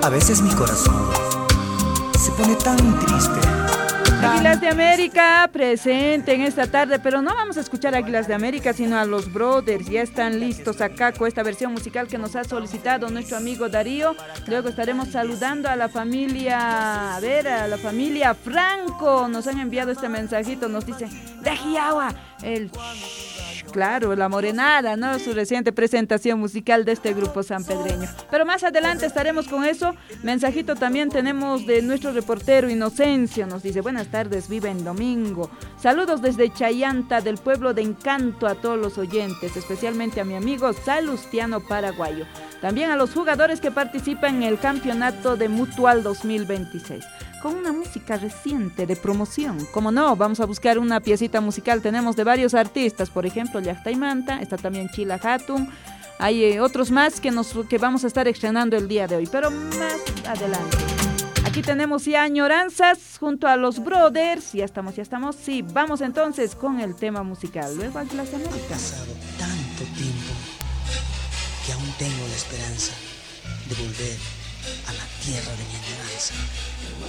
A veces mi corazón se pone tan triste. Águilas de América presente en esta tarde, pero no vamos a escuchar a Águilas de América, sino a los Brothers. Ya están listos acá con esta versión musical que nos ha solicitado nuestro amigo Darío. Luego estaremos saludando a la familia, a la familia Franco. Nos han enviado este mensajito, nos dicen, de Jiagua, claro, La Morenada, ¿no? Su reciente presentación musical de este grupo sanpedreño. Pero más adelante estaremos con eso. Mensajito también tenemos de nuestro reportero Inocencio. Nos dice, buenas tardes, viva en domingo. Saludos desde Chayanta, del pueblo de Encanto, a todos los oyentes, especialmente a mi amigo Salustiano Paraguayo. También a los jugadores que participan en el campeonato de Mutual 2026. Con una música reciente de promoción. Como no, vamos a buscar una piecita musical. Tenemos de varios artistas, por ejemplo, Llacta y Manta, está también Chila Hatun. Hay otros más que vamos a estar estrenando el día de hoy, pero más adelante. Aquí tenemos ya Añoranzas junto a los Brothers. Ya estamos. Sí, vamos entonces con el tema musical. Luego Águilas de América. Ha pasado tanto tiempo que aún tengo la esperanza de volver a la tierra de mi añoranza.